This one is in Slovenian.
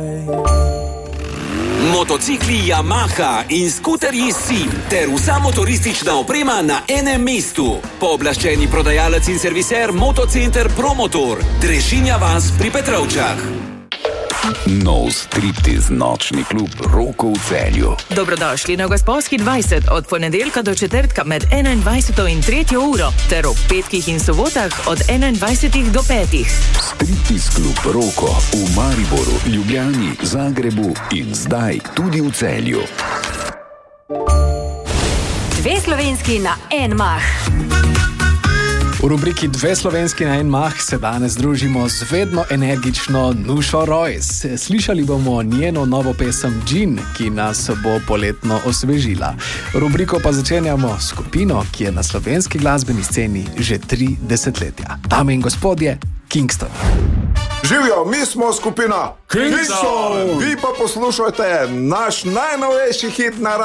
Motocikli Yamaha in skuterji SI ter vsa motoristična oprema na enem mestu. Pooblaščeni prodajalec in serviser Motocenter Promotor, Drežinja vas pri Petrovčah. Nov striptiz nočni klub Roko v Celju. Dobrodošli na Gosposki 20 od ponedeljka do četrtka med 21. in 3. uro ter ob petkih in sobotah od 21. do 5. Striptiz klub Roko v Mariboru, Ljubljani, Zagrebu in zdaj tudi v Celju. Dve slovenski na en mah. V rubriki Dve slovenski na en mah se danes družimo z vedno energično Nušo Rojs. Slišali bomo njeno novo pesem Džin, ki nas bo poletno osvežila. Rubriko pa začenjamo s skupino, ki je na slovenski glasbeni sceni že 3 desetletja. Dame in gospodje, Kingston. Živijo, mi smo skupina Kingston! Vi pa poslušajte naš najnovejši hit na